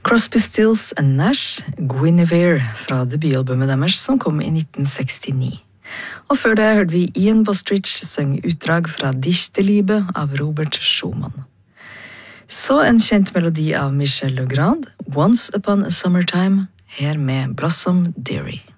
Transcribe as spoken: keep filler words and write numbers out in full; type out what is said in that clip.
Crosby, Stills and Nash, Guinevere fra debutalbumet deres som kom i nitten sekstini. Og før det hørte vi Ian Bostridge synge utdrag fra Dichterliebe av Robert Schumann. Så en kjent melodi av Michel Legrand, Once Upon a Summertime, her med Blossom Dearie.